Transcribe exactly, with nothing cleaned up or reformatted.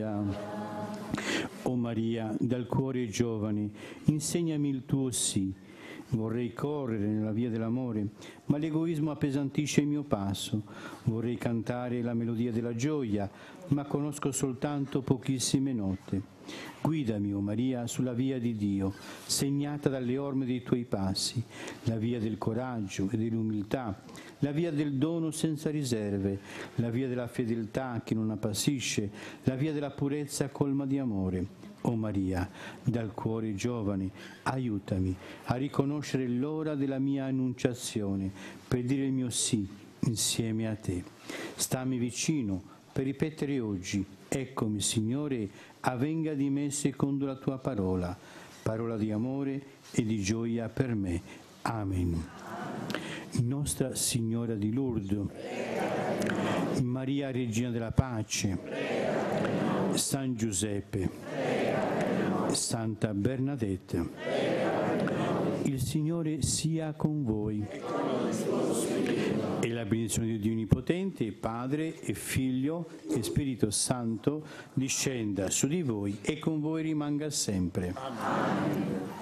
O Maria, dal cuore giovane, insegnami il tuo sì. Vorrei correre nella via dell'amore, ma l'egoismo appesantisce il mio passo. Vorrei cantare la melodia della gioia, ma conosco soltanto pochissime note. Guidami, o Maria, sulla via di Dio, segnata dalle orme dei tuoi passi, la via del coraggio e dell'umiltà, la via del dono senza riserve, la via della fedeltà che non appassisce, la via della purezza colma di amore. O Maria, dal cuore giovane, aiutami a riconoscere l'ora della mia annunciazione, per dire il mio sì insieme a te. Stammi vicino per ripetere oggi: eccomi, Signore, avvenga di me secondo la tua parola, parola di amore e di gioia per me. Amen. Nostra Signora di Lourdes, Maria Regina della Pace, San Giuseppe, Santa Bernadette, il Signore sia con voi e la benedizione di Dio Onnipotente, Padre e Figlio e Spirito Santo discenda su di voi e con voi rimanga sempre. Amen.